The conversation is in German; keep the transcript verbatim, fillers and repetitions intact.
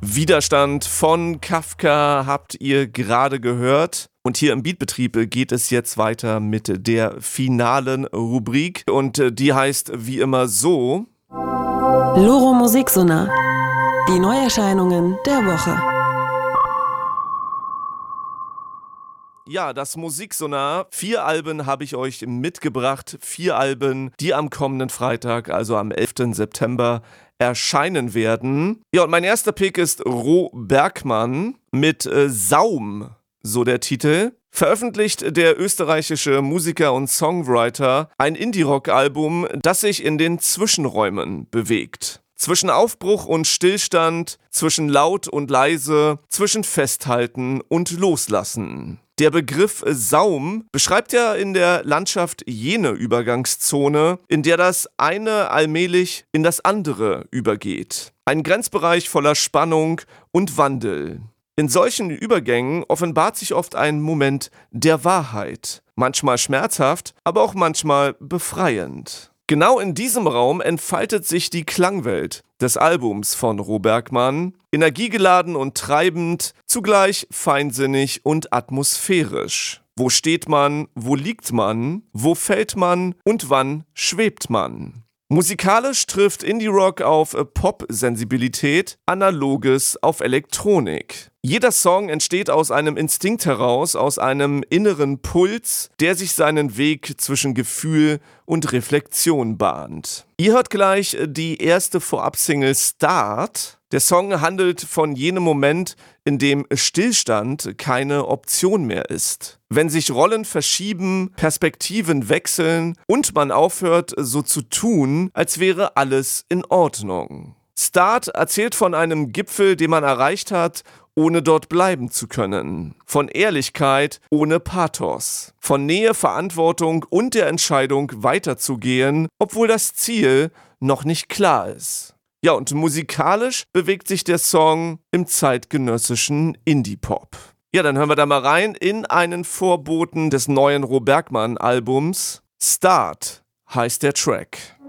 Widerstand von Kafka habt ihr gerade gehört. Und hier im Beatbetrieb geht es jetzt weiter mit der finalen Rubrik. Und die heißt wie immer so: Loro Musiksonar. Die Neuerscheinungen der Woche. Ja, das Musiksonar. Vier Alben habe ich euch mitgebracht. Vier Alben, die am kommenden Freitag, also am elften September, erscheinen werden. Ja, und mein erster Pick ist Ro Bergmann mit äh, Saum, so der Titel. Veröffentlicht der österreichische Musiker und Songwriter ein Indie-Rock-Album, das sich in den Zwischenräumen bewegt. Zwischen Aufbruch und Stillstand, zwischen laut und leise, zwischen Festhalten und Loslassen. Der Begriff Saum beschreibt ja in der Landschaft jene Übergangszone, in der das eine allmählich in das andere übergeht. Ein Grenzbereich voller Spannung und Wandel. In solchen Übergängen offenbart sich oft ein Moment der Wahrheit. Manchmal schmerzhaft, aber auch manchmal befreiend. Genau in diesem Raum entfaltet sich die Klangwelt des Albums von Ro Bergmann, energiegeladen und treibend, zugleich feinsinnig und atmosphärisch. Wo steht man, wo liegt man, wo fällt man und wann schwebt man? Musikalisch trifft Indie-Rock auf Pop-Sensibilität, Analoges auf Elektronik. Jeder Song entsteht aus einem Instinkt heraus, aus einem inneren Puls, der sich seinen Weg zwischen Gefühl und Reflexion bahnt. Ihr hört gleich die erste Vorab-Single Start. Der Song handelt von jenem Moment, in dem Stillstand keine Option mehr ist. Wenn sich Rollen verschieben, Perspektiven wechseln und man aufhört, so zu tun, als wäre alles in Ordnung. Start erzählt von einem Gipfel, den man erreicht hat, ohne dort bleiben zu können. Von Ehrlichkeit ohne Pathos. Von Nähe, Verantwortung und der Entscheidung weiterzugehen, obwohl das Ziel noch nicht klar ist. Ja, und musikalisch bewegt sich der Song im zeitgenössischen Indie-Pop. Ja, dann hören wir da mal rein in einen Vorboten des neuen Ro Bergmann-Albums. Start heißt der Track.